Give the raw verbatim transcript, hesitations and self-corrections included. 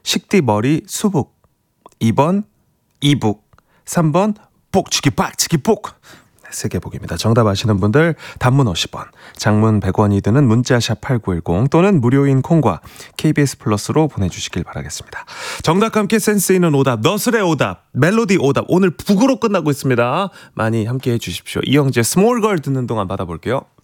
식디 머리 수북. 이 번 이북. 삼 번 복치기 빡치기 복. 세 개 복입니다. 정답 아시는 분들 단문 오십 원, 장문 백 원이 드는 문자샵 팔구일공 또는 무료인 콩과 케이비에스 플러스로 보내주시길 바라겠습니다. 정답과 함께 센스 있는 오답, 너스레 오답, 멜로디 오답 오늘 북으로 끝나고 있습니다. 많이 함께해 주십시오. 이영재 스몰걸 듣는 동안 받아볼게요.